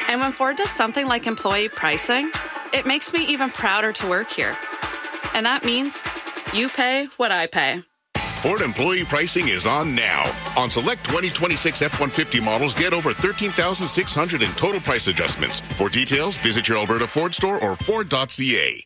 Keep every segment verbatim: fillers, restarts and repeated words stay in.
And when Ford does something like employee pricing, it makes me even prouder to work here. And that means you pay what I pay. Ford employee pricing is on now. On select twenty twenty-six F one fifty models, get over thirteen thousand six hundred dollars in total price adjustments. For details, visit your Alberta Ford store or Ford dot C A.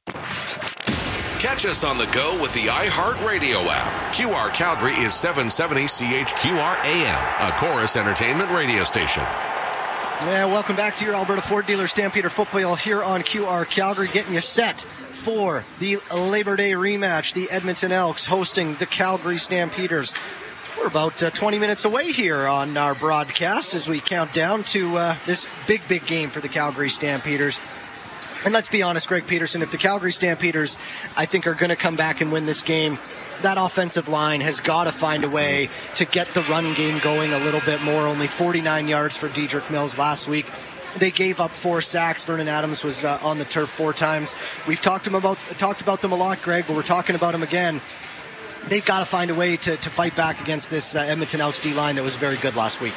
Catch us on the go with the iHeartRadio app. Q R Calgary is seven seventy C H Q R A M, a Chorus Entertainment radio station. Yeah, welcome back to your Alberta Ford dealer Stampeder football here on Q R Calgary, getting you set for the Labor Day rematch. The Edmonton Elks hosting the Calgary Stampeders. We're about uh, twenty minutes away here on our broadcast as we count down to uh, this big, big game for the Calgary Stampeders. And let's be honest, Greg Peterson, if the Calgary Stampeders, I think, are going to come back and win this game, that offensive line has got to find a way to get the run game going a little bit more. Only forty-nine yards for Dedrick Mills last week. They gave up four sacks. Vernon Adams was uh, on the turf four times. We've talked them about talked about them a lot, Greg, but we're talking about them again. They've got to find a way to, to fight back against this uh, Edmonton Elks D-line that was very good last week.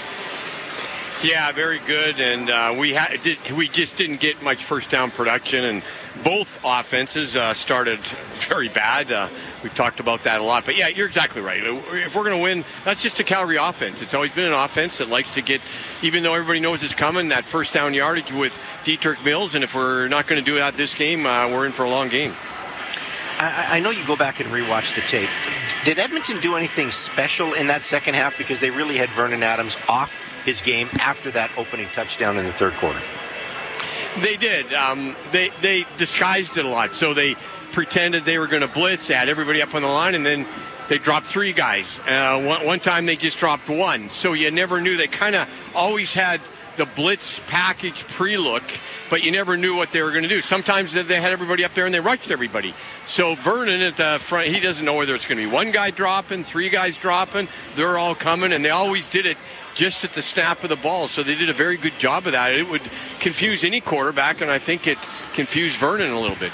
Yeah, very good, and uh, we ha- did, we just didn't get much first down production, and both offenses uh, started very bad. Uh, we've talked about that a lot, but yeah, you're exactly right. If we're going to win, that's just a Calgary offense. It's always been an offense that likes to get, even though everybody knows it's coming, that first down yardage with Dedrick Mills, and if we're not going to do that this game, uh, we're in for a long game. I, I know you go back and rewatch the tape. Did Edmonton do anything special in that second half? Because they really had Vernon Adams off his game after that opening touchdown in the third quarter. They did. Um, they they disguised it a lot. So they pretended they were going to blitz, had everybody up on the line, and then they dropped three guys. Uh, one, one time they just dropped one. So you never knew. They kind of always had the blitz package pre-look, but you never knew what they were going to do. Sometimes they had everybody up there and they rushed everybody. So Vernon at the front, he doesn't know whether it's going to be one guy dropping, three guys dropping. They're all coming, and they always did it just at the snap of the ball. So they did a very good job of that. It would confuse any quarterback, and I think it confused Vernon a little bit.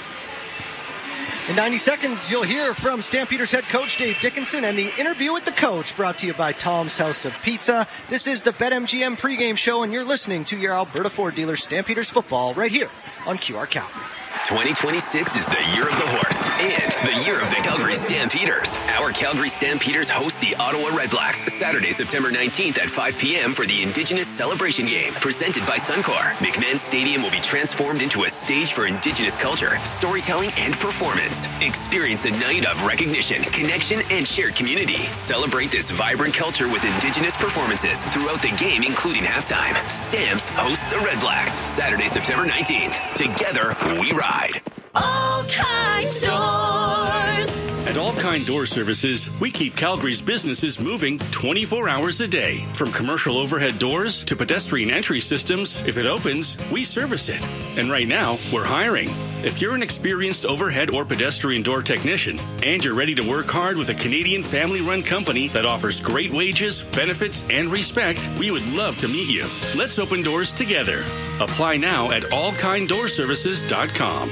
In ninety seconds, you'll hear from Stampeders head coach Dave Dickinson and the interview with the coach, brought to you by Tom's House of Pizza. This is the BetMGM pregame show, and you're listening to your Alberta Ford dealer Stampeders football right here on Q R Calgary. twenty twenty-six is the year of the horse and the year of the Calgary Stampeders. Our Calgary Stampeders host the Ottawa Redblacks Saturday, September nineteenth at five p.m. for the Indigenous Celebration Game presented by Suncor. McMahon Stadium will be transformed into a stage for Indigenous culture, storytelling, and performance. Experience a night of recognition, connection, and shared community. Celebrate this vibrant culture with Indigenous performances throughout the game, including halftime. Stamps host the Redblacks Saturday, September nineteenth. Together, we ride. All Kinds Doors. At All Kind Door Services, we keep Calgary's businesses moving twenty-four hours a day. From commercial overhead doors to pedestrian entry systems, if it opens, we service it. And right now, we're hiring. If you're an experienced overhead or pedestrian door technician and you're ready to work hard with a Canadian family-run company that offers great wages, benefits, and respect, we would love to meet you. Let's open doors together. Apply now at all kind door services dot com.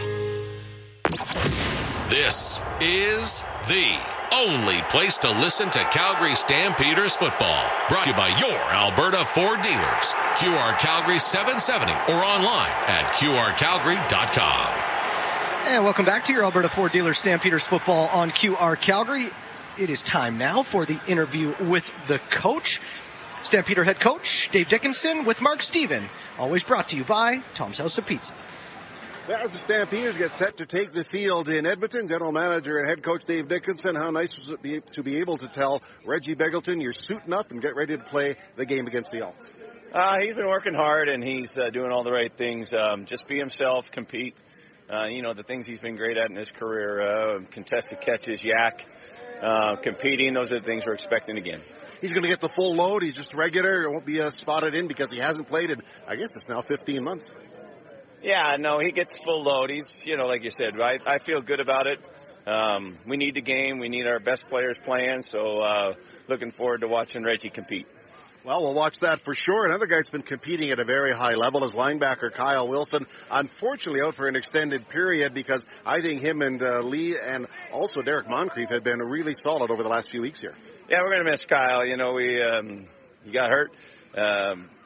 This is the only place to listen to Calgary Stampeders football. Brought to you by your Alberta Ford dealers. Q R Calgary seven seventy or online at Q R Calgary dot com. And welcome back to your Alberta Ford dealer Stampeders football on Q R Calgary. It is time now for the interview with the coach. Stampeder head coach Dave Dickinson with Mark Stephen. Always brought to you by Tom's House of Pizza. As the Stampeders get set to take the field in Edmonton, General Manager and Head Coach Dave Dickinson, how nice was it be, to be able to tell Reggie Begelton you're suiting up and get ready to play the game against the Elks? Uh, he's been working hard, and he's uh, doing all the right things. Um, just be himself, compete. Uh, you know, the things he's been great at in his career, uh, contested catches, yak, uh, competing, those are the things we're expecting again. He's going to get the full load. He's just regular. It won't be uh, spotted in because he hasn't played in, I guess it's now fifteen months. Yeah, no, he gets full load. He's, you know, like you said, right? I feel good about it. Um, we need the game. We need our best players playing. So uh, looking forward to watching Reggie compete. Well, we'll watch that for sure. Another guy that's been competing at a very high level is linebacker Kyle Wilson. Unfortunately out for an extended period because I think him and uh, Lee and also Derek Moncrief have been really solid over the last few weeks here. Yeah, we're going to miss Kyle. You know, we um, he got hurt. Um,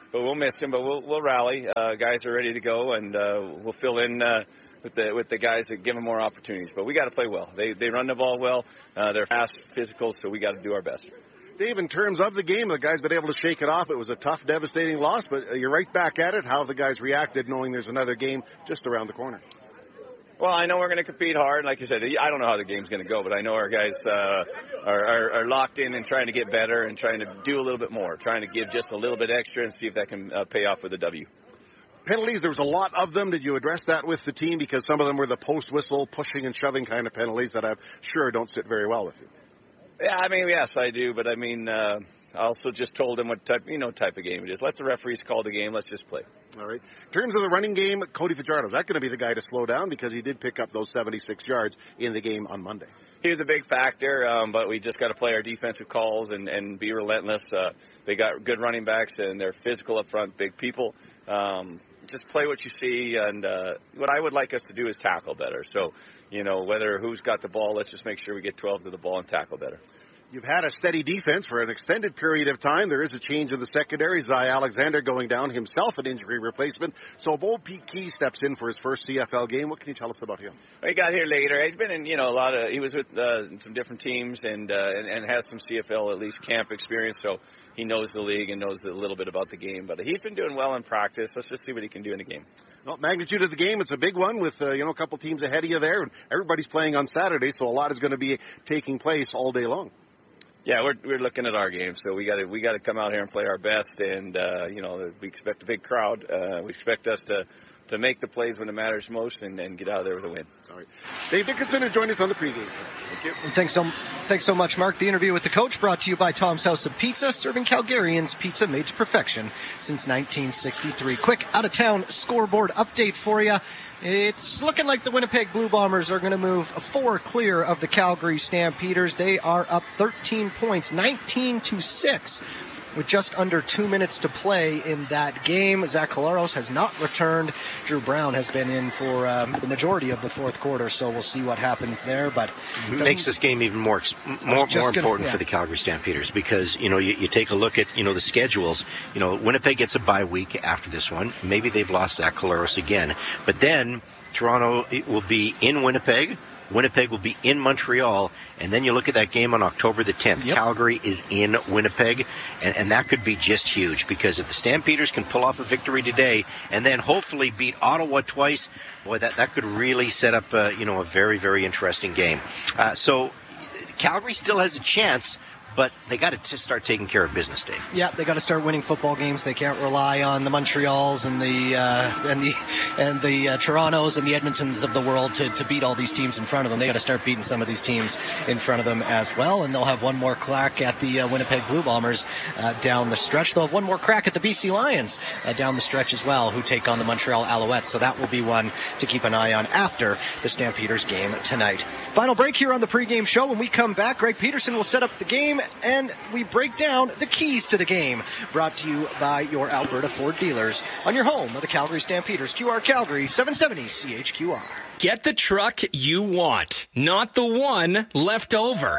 but we'll miss him. But we'll we'll rally. Uh, guys are ready to go, and uh, we'll fill in uh, with the with the guys that give them more opportunities. But we got to play well. They they run the ball well. Uh, they're fast, physical, so we got to do our best. Dave, in terms of the game, the guys been able to shake it off. It was a tough, devastating loss, but you're right back at it. How have the guys reacted knowing there's another game just around the corner? Well, I know we're going to compete hard. Like you said, I don't know how the game's going to go, but I know our guys uh, are, are, are locked in and trying to get better and trying to do a little bit more, trying to give just a little bit extra and see if that can uh, pay off with a W. Penalties, there was a lot of them. Did you address that with the team? Because some of them were the post-whistle, pushing and shoving kind of penalties that I'm sure don't sit very well with you. Yeah, I mean, yes, I do. But, I mean, uh, I also just told him what type, you know, type of game it is. Let the referees call the game. Let's just play. All right. In terms of the running game, Cody Fajardo, is that going to be the guy to slow down? Because he did pick up those seventy-six yards in the game on Monday. He was a big factor, um, but we just got to play our defensive calls and, and be relentless. Uh, they got good running backs, and they're physical up front, big people. Um, just play what you see, and uh, what I would like us to do is tackle better. So, you know, whether who's got the ball, let's just make sure we get twelve to the ball and tackle better. You've had a steady defense for an extended period of time. There is a change in the secondary. Zai Alexander going down, himself an injury replacement. So Bo Key steps in for his first C F L game. What can you tell us about him? He got here later. He's been in, you know, a lot of. He was with uh, some different teams and, uh, and and has some C F L at least camp experience. So he knows the league and knows a little bit about the game. But he's been doing well in practice. Let's just see what he can do in the game. Well, magnitude of the game, it's a big one with, uh, you know, a couple teams ahead of you there. And everybody's playing on Saturday, so a lot is going to be taking place all day long. Yeah, we're we're looking at our game, so we got to we got to come out here and play our best, and uh, you know we expect a big crowd. Uh, we expect us to, to make the plays when it matters most, and, and get out of there with a win. All right, Dave Dickinson has joined us on the pregame. Thank you. And thanks so thanks so much, Mark. The interview with the coach brought to you by Tom's House of Pizza, serving Calgarians pizza made to perfection since nineteen sixty-three. Quick out of town scoreboard update for you. It's looking like the Winnipeg Blue Bombers are going to move four clear of the Calgary Stampeders. They are up thirteen points, nineteen to six, with just under two minutes to play in that game. Zach Collaros has not returned. Drew Brown has been in for um, the majority of the fourth quarter, so we'll see what happens there. But it makes this game even more more, more gonna, important yeah. for the Calgary Stampeders because, you know, you, you take a look at, you know, the schedules. You know, Winnipeg gets a bye week after this one. Maybe they've lost Zach Collaros again. But then Toronto will be in Winnipeg. Winnipeg will be in Montreal, and then you look at that game on October the tenth. Yep. Calgary is in Winnipeg, and, and that could be just huge because if the Stampeders can pull off a victory today and then hopefully beat Ottawa twice, boy, that, that could really set up uh, you know, a very, very interesting game. Uh, so Calgary still has a chance, but they got to start taking care of business, Dave. Yeah, they got to start winning football games. They can't rely on the Montreals and the uh, and the and the uh, Torontos and the Edmontons of the world to, to beat all these teams in front of them. They got to start beating some of these teams in front of them as well. And they'll have one more crack at the uh, Winnipeg Blue Bombers uh, down the stretch. They'll have one more crack at the B C Lions uh, down the stretch as well, who take on the Montreal Alouettes. So that will be one to keep an eye on after the Stampeders game tonight. Final break here on the pregame show. When we come back, Greg Peterson will set up the game, and we break down the keys to the game, brought to you by your Alberta Ford dealers on your home of the Calgary Stampeders. Q R Calgary, seven seventy C H Q R. Get the truck you want, not the one left over.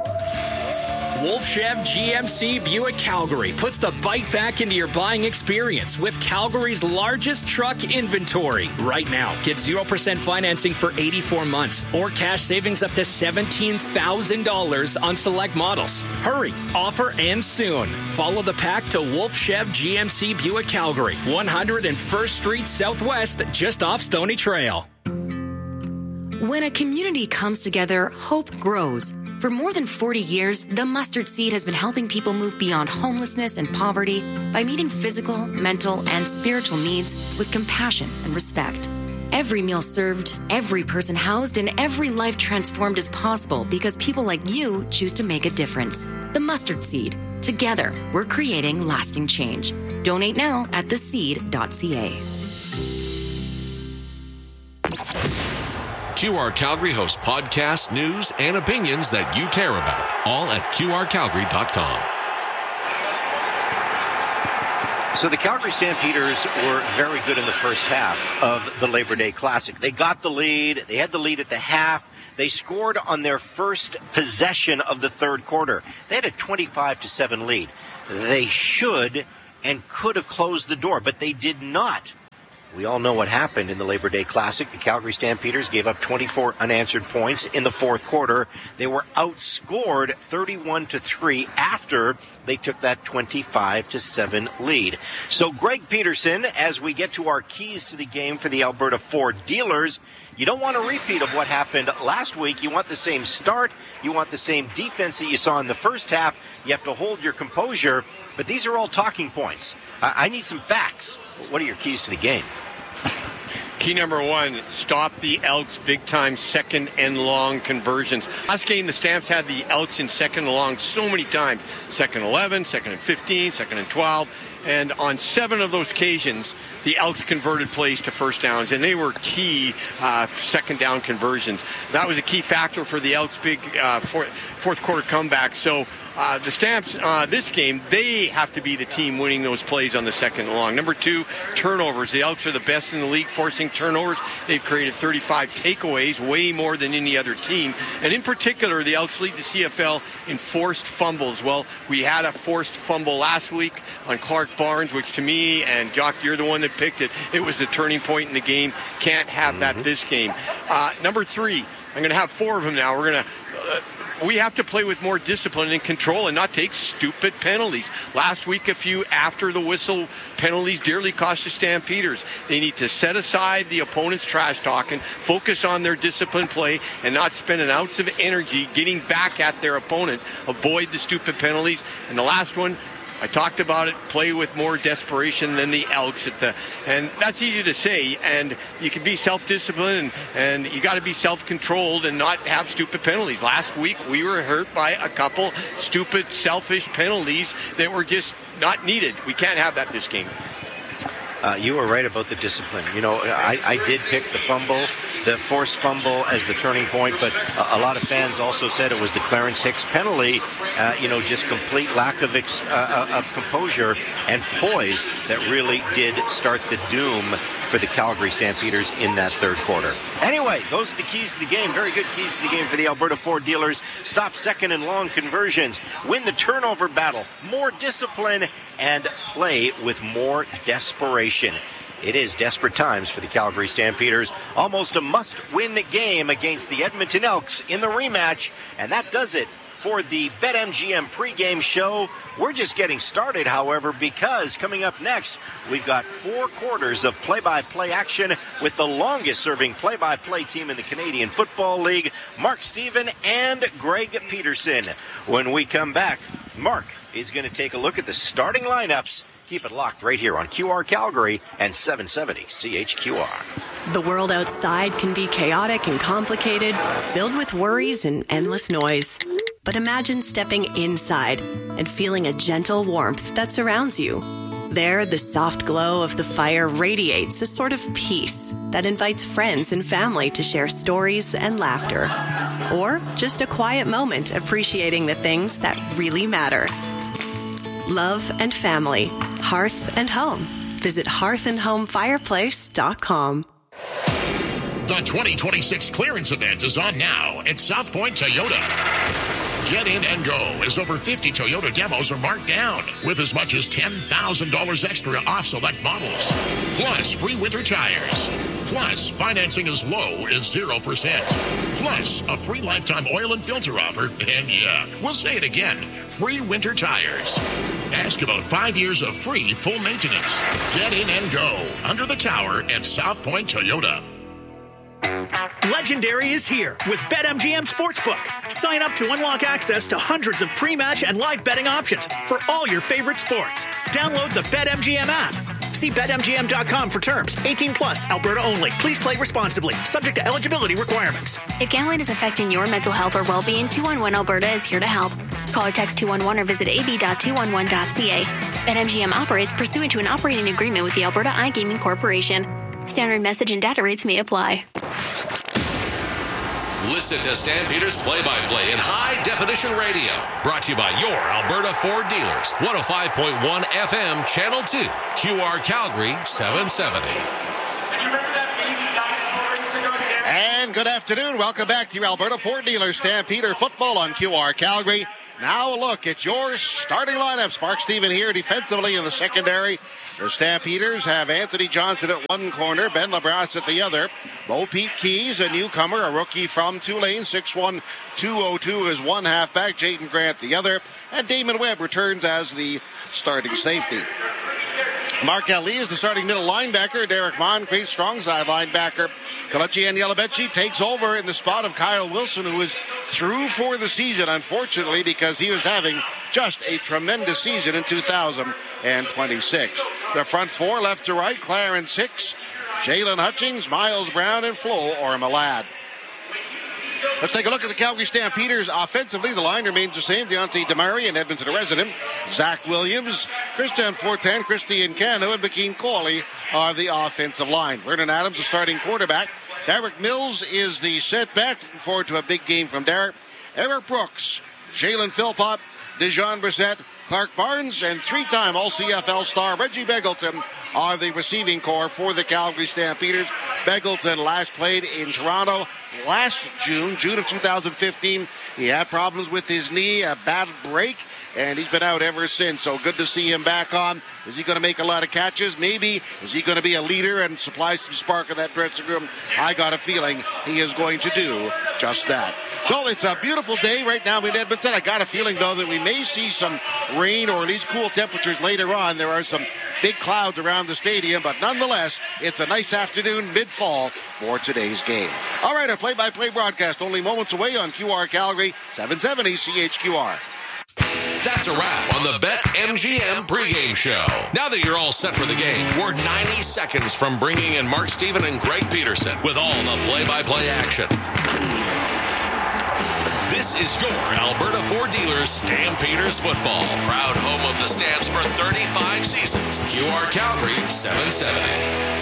Wolf Chev G M C Buick Calgary puts the bike back into your buying experience with Calgary's largest truck inventory. Right now, get zero percent financing for eighty-four months or cash savings up to seventeen thousand dollars on select models. Hurry, offer ends soon. Follow the pack to Wolf Chev G M C Buick Calgary, one hundred first Street Southwest, just off Stony Trail. When a community comes together, hope grows. For more than forty years, the Mustard Seed has been helping people move beyond homelessness and poverty by meeting physical, mental, and spiritual needs with compassion and respect. Every meal served, every person housed, and every life transformed is possible because people like you choose to make a difference. The Mustard Seed. Together, we're creating lasting change. Donate now at the seed dot c a. Q R Calgary hosts podcasts, news, and opinions that you care about, all at Q R Calgary dot com. So the Calgary Stampeders were very good in the first half of the Labor Day Classic. They got the lead. They had the lead at the half. They scored on their first possession of the third quarter. They had a twenty-five to seven lead. They should and could have closed the door, but they did not. We all know what happened in the Labor Day Classic. The Calgary Stampeders gave up twenty-four unanswered points in the fourth quarter. They were outscored thirty-one to three after they took that twenty-five to seven lead. So Greg Peterson, as we get to our keys to the game for the Alberta Ford dealers, you don't want a repeat of what happened last week. You want the same start. You want the same defense that you saw in the first half. You have to hold your composure. But these are all talking points. I, I need some facts. What are your keys to the game? Key number one, stop the Elks big-time second and long conversions. Last game, the Stamps had the Elks in second and long so many times. Second and eleven, second and fifteen, second and twelve. And on seven of those occasions, the Elks converted plays to first downs, and they were key uh, second down conversions. That was a key factor for the Elks' big uh, fourth, fourth quarter comeback. So uh, the Stamps, uh, this game, they have to be the team winning those plays on the second and long. Number two, turnovers. The Elks are the best in the league forcing turnovers. They've created thirty-five takeaways, way more than any other team. And in particular, the Elks lead the C F L in forced fumbles. Well, we had a forced fumble last week on Clark Barnes, which to me, and Jock, you're the one that picked it, it was the turning point in the game. Can't have that mm-hmm. this game. Uh, number three, I'm going to have four of them now. We're going to... Uh, we have to play with more discipline and control and not take stupid penalties. Last week, a few after the whistle penalties dearly cost the Stampeders. They need to set aside the opponent's trash talking, focus on their disciplined play, and not spend an ounce of energy getting back at their opponent. Avoid the stupid penalties. And the last one, I talked about it, play with more desperation than the Elks. At the, and that's easy to say, and you can be self-disciplined, and, and you got to be self-controlled and not have stupid penalties. Last week, we were hurt by a couple stupid, selfish penalties that were just not needed. We can't have that this game. Uh, you were right about the discipline. You know, I, I did pick the fumble, the forced fumble as the turning point, but a, a lot of fans also said it was the Clarence Hicks penalty, uh, you know, just complete lack of ex, uh, of composure and poise that really did start the doom for the Calgary Stampeders in that third quarter. Anyway, those are the keys to the game. Very good keys to the game for the Alberta Ford dealers. Stop second and long conversions, win the turnover battle, more discipline, and play with more desperation. It is desperate times for the Calgary Stampeders. Almost a must-win game against the Edmonton Elks in the rematch. And that does it for the BetMGM pregame show. We're just getting started, however, because coming up next, we've got four quarters of play-by-play action with the longest-serving play-by-play team in the Canadian Football League, Mark Stephen and Greg Peterson. When we come back, Mark is going to take a look at the starting lineups. Keep it locked right here on Q R Calgary and seven seventy C H Q R. The world outside can be chaotic and complicated, filled with worries and endless noise. But imagine stepping inside and feeling a gentle warmth that surrounds you. There, the soft glow of the fire radiates a sort of peace that invites friends and family to share stories and laughter. Or just a quiet moment appreciating the things that really matter. Love and family, hearth and home. Visit hearth and home fireplace dot com. The twenty twenty-six clearance event is on now at South Point Toyota. Get in and go as over fifty Toyota demos are marked down with as much as ten thousand dollars extra off select models. Plus free winter tires. Plus financing as low as zero percent. Plus a free lifetime oil and filter offer. And yeah, we'll say it again, free winter tires. Ask about five years of free full maintenance. Get in and go under the tower at South Point Toyota. Legendary is here with BetMGM Sportsbook. Sign up to unlock access to hundreds of pre-match and live betting options for all your favorite sports. Download the BetMGM app. See Bet M G M dot com for terms. eighteen plus, Alberta only. Please play responsibly. Subject to eligibility requirements. If gambling is affecting your mental health or well-being, two one one Alberta is here to help. Call or text two one one or visit a b dot two one one dot c a. BetMGM operates pursuant to an operating agreement with the Alberta iGaming Corporation. Standard message and data rates may apply. Listen to Stampeders play-by-play in high-definition radio. Brought to you by your Alberta Ford dealers. one oh five point one F M, Channel two. Q R Calgary, seven seventy. And good afternoon. Welcome back to your Alberta Ford dealers Stampeder football on Q R Calgary Now a look at your starting lineups. Mark Stephen here defensively in the secondary. The Stampeders have Anthony Johnson at one corner, Ben LaBrasse at the other. Bo Pete Keys, a newcomer, a rookie from Tulane, six one, two oh two is one halfback. Jaden Grant the other. And Damon Webb returns as the starting safety. Mark Ali is the starting middle linebacker. Derek Moncrief, strong side linebacker. Kelechi Anyelabetche takes over in the spot of Kyle Wilson, who is through for the season, unfortunately, because he was having just a tremendous season in two thousand twenty-six. The front four, left to right, Clarence Hicks, Jalen Hutchings, Miles Brown, and Flo Ormalad. Let's take a look at the Calgary Stampeders offensively. The line remains the same. Deontay Damari, an Edmonton resident. Zach Williams, Christian Fortin, Christian Cano, and McKean Coley are the offensive line. Vernon Adams, the starting quarterback. Derek Mills is the setback. Looking forward to a big game from Derek. Eric Brooks, Jalen Philpott, Dejon Brissett, Clark Barnes, and three-time All-C F L star Reggie Begelton are the receiving corps for the Calgary Stampeders. Begelton last played in Toronto last June, June of two thousand fifteen. He had problems with his knee, a bad break, and he's been out ever since. So good to see him back on. Is he going to make a lot of catches? Maybe. Is he going to be a leader and supply some spark in that dressing room? I got a feeling he is going to do just that. So it's a beautiful day right now in Edmonton. I got a feeling, though, that we may see some rain or at least cool temperatures later on. There are some big clouds around the stadium, but nonetheless, it's a nice afternoon mid-fall for today's game. All right, our play-by-play broadcast only moments away on Q R Calgary, seven seventy C H Q R. That's a wrap on the BetMGM pregame show. Now that you're all set for the game, we're ninety seconds from bringing in Mark Stephen and Greg Peterson with all the play-by-play action. This is your Alberta Ford Dealers Stampeders football. Proud home of the Stamps for thirty-five seasons. Q R Calgary seven seventy.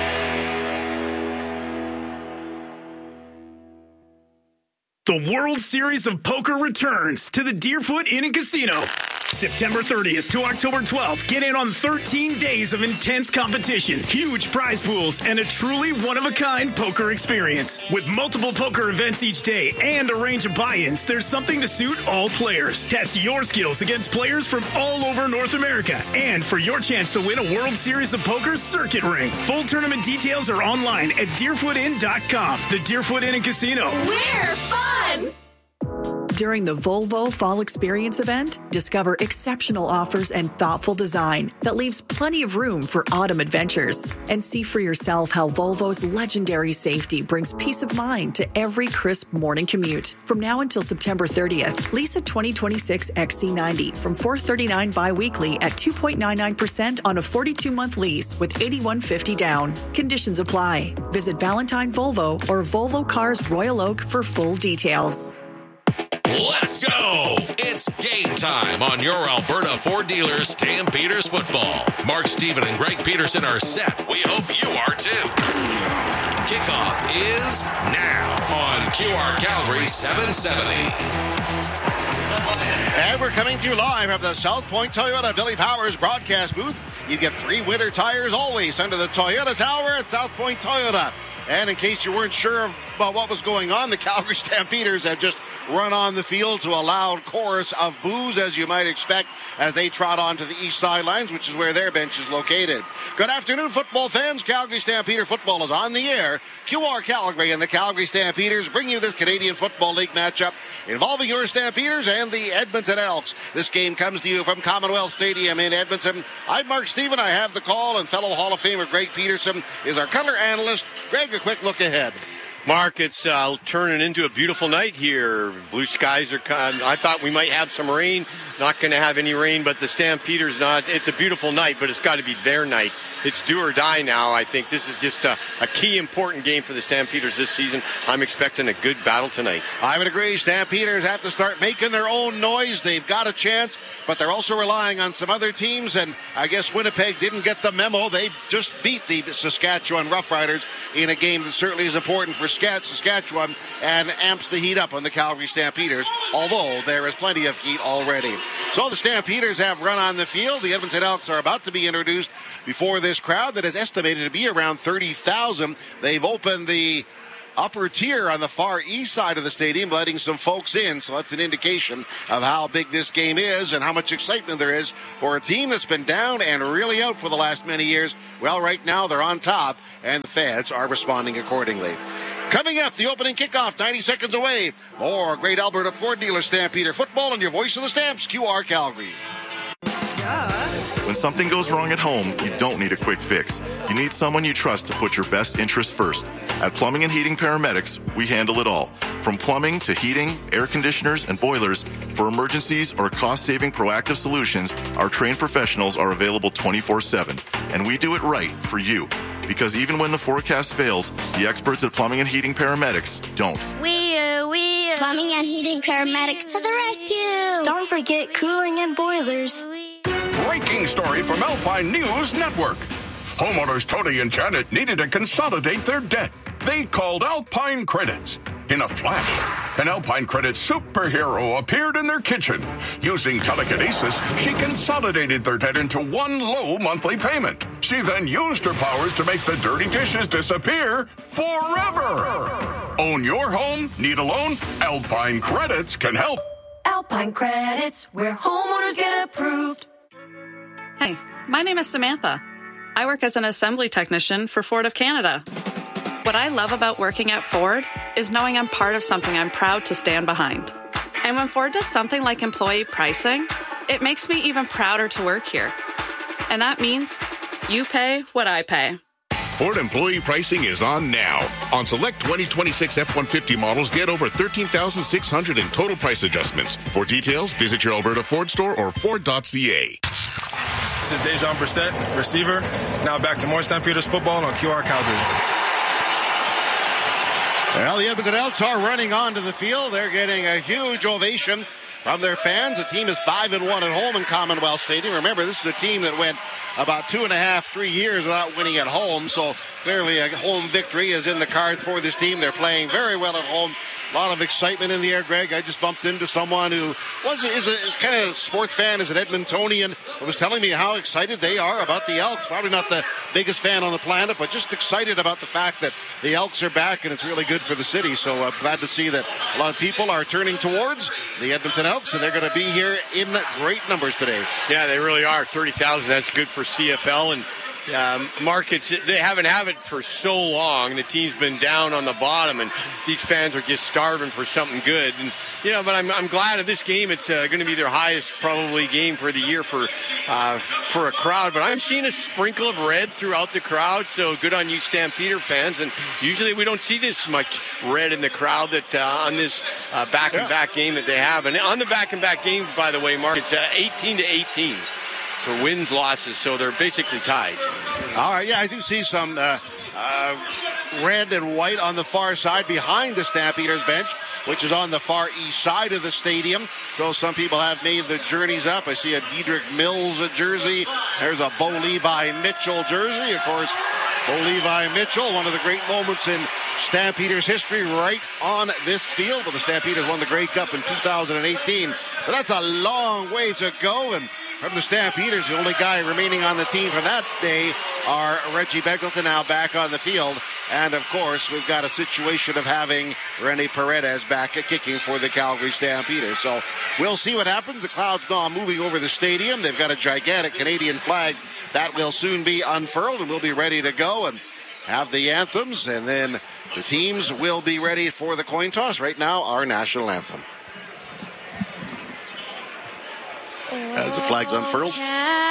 The World Series of Poker returns to the Deerfoot Inn and Casino. September thirtieth to October twelfth, get in on thirteen days of intense competition, huge prize pools, and a truly one-of-a-kind poker experience. With multiple poker events each day and a range of buy-ins, there's something to suit all players. Test your skills against players from all over North America. And for your chance to win a World Series of Poker circuit ring. Full tournament details are online at deerfoot inn dot com. The Deerfoot Inn and Casino. We're fun! During the Volvo Fall Experience event, discover exceptional offers and thoughtful design that leaves plenty of room for autumn adventures. And see for yourself how Volvo's legendary safety brings peace of mind to every crisp morning commute. From now until September thirtieth, lease a twenty twenty-six X C ninety from four hundred thirty-nine dollars bi-weekly at two point nine nine percent on a forty-two month lease with eighty-one fifty down. Conditions apply. Visit Valentine Volvo or Volvo Cars Royal Oak for full details. Let's go! It's game time on your Alberta Ford Dealers Stampeders football. Mark Stephen and Greg Peterson are set. We hope you are too. Kickoff is now on Q R Calgary seven seventy. And we're coming to you live from the South Point Toyota Billy Powers broadcast booth. You get free winter tires always under the Toyota Tower at South Point Toyota. And in case you weren't sure about what was going on, the Calgary Stampeders have just run on the field to a loud chorus of boos, as you might expect, as they trot onto the east sidelines, which is where their bench is located. Good afternoon, football fans. Calgary Stampeder football is on the air. Q R Calgary and the Calgary Stampeders bring you this Canadian Football League matchup involving your Stampeders and the Edmonton Elks. This game comes to you from Commonwealth Stadium in Edmonton. I'm Mark Stephen. I have the call, and fellow Hall of Famer Greg Peterson is our color analyst. Greg, a quick look ahead. Mark, it's uh, turning into a beautiful night here. Blue skies are kind. I thought we might have some rain. Not going to have any rain, but the Stampeders not. It's a beautiful night, but it's got to be their night. It's do or die now. I think this is just a, a key important game for the Stampeders this season. I'm expecting a good battle tonight. I would agree. Stampeders have to start making their own noise. They've got a chance, but they're also relying on some other teams, and I guess Winnipeg didn't get the memo. They just beat the Saskatchewan Roughriders in a game that certainly is important for Saskatchewan and amps the heat up on the Calgary Stampeders, although there is plenty of heat already. So the Stampeders have run on the field. The Edmonton Elks are about to be introduced before this crowd that is estimated to be around thirty thousand. They've opened the upper tier on the far east side of the stadium, letting some folks in. So that's an indication of how big this game is and how much excitement there is for a team that's been down and really out for the last many years. Well, right now they're on top, and the fans are responding accordingly. Coming up, the opening kickoff, ninety seconds away. More great Alberta Ford dealer Stampeder football and your voice of the Stamps, Q R Calgary. When something goes wrong at home, you don't need a quick fix. You need someone you trust to put your best interest first. At Plumbing and Heating Paramedics, we handle it all. From plumbing to heating, air conditioners, and boilers, for emergencies or cost-saving proactive solutions, our trained professionals are available twenty-four seven. And we do it right for you. Because even when the forecast fails, the experts at Plumbing and Heating Paramedics don't. We, uh, we, uh, Plumbing and Heating Paramedics to the rescue. Don't forget cooling and boilers. Breaking story from Alpine News Network. Homeowners Tony and Janet needed to consolidate their debt. They called Alpine Credits. In a flash, an Alpine Credits superhero appeared in their kitchen. Using telekinesis, she consolidated their debt into one low monthly payment. She then used her powers to make the dirty dishes disappear forever. Own your home? Need a loan? Alpine Credits can help. Alpine Credits, where homeowners get approved. Hey, my name is Samantha. I work as an assembly technician for Ford of Canada. What I love about working at Ford is knowing I'm part of something I'm proud to stand behind. And when Ford does something like employee pricing, it makes me even prouder to work here. And that means you pay what I pay. Ford employee pricing is on now. On select twenty twenty-six F one fifty models, get over thirteen thousand six hundred in total price adjustments. For details, visit your Alberta Ford store or Ford dot C A. This is Dejan Brissett, receiver. Now back to more Stampeders football on Q R Calgary. Well, the Edmonton Elks are running onto the field. They're getting a huge ovation from their fans. The team is five and one at home in Commonwealth Stadium. Remember, this is a team that went about two and a half, three years without winning at home. So clearly a home victory is in the cards for this team. They're playing very well at home. A lot of excitement in the air, Greg. I just bumped into someone who was is a kind of sports fan, is an Edmontonian, who was telling me how excited they are about the Elks. Probably not the biggest fan on the planet, but just excited about the fact that the Elks are back, and it's really good for the city. So uh, glad to see that a lot of people are turning towards the Edmonton Elks, and they're going to be here in great numbers today. Yeah, they really are. thirty thousand, that's good for C F L. And Um, markets, they haven't had it for so long. The team's been down on the bottom, and these fans are just starving for something good. And you know, but I'm I'm glad of this game. It's uh, going to be their highest probably game for the year for uh, for a crowd. But I'm seeing a sprinkle of red throughout the crowd. So good on you, Stampeder fans. And usually we don't see this much red in the crowd that uh, on this uh, back and back game that they have. And on the back and back games, by the way, Mark, it's uh, eighteen to eighteen. For wins, losses, so they're basically tied. All right, yeah, I do see some uh, uh, red and white on the far side behind the Stampeders bench, which is on the far east side of the stadium. So some people have made the journeys up. I see a Dedrick Mills jersey. There's a Bo Levi Mitchell jersey. Of course, Bo Levi Mitchell, one of the great moments in Stampeders history, right on this field. But the Stampeders won the Grey Cup in two thousand eighteen. But that's a long way to go, and from the Stampeders, the only guy remaining on the team from that day are Reggie Begelton, now back on the field. And, of course, we've got a situation of having Rene Paredes back at kicking for the Calgary Stampeders. So we'll see what happens. The clouds now moving over the stadium. They've got a gigantic Canadian flag that will soon be unfurled, and we'll be ready to go and have the anthems. And then the teams will be ready for the coin toss. Right now, our national anthem. As the flag's unfurled.